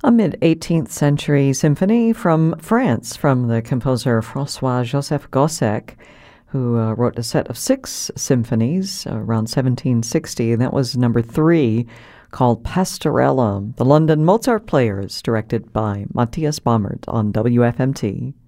A mid-18th century symphony from France from the composer François-Joseph Gossec, who wrote a set of 6 symphonies around 1760. That was number 3, called Pastorella, The London Mozart Players, directed by Matthias Baumert on WFMT.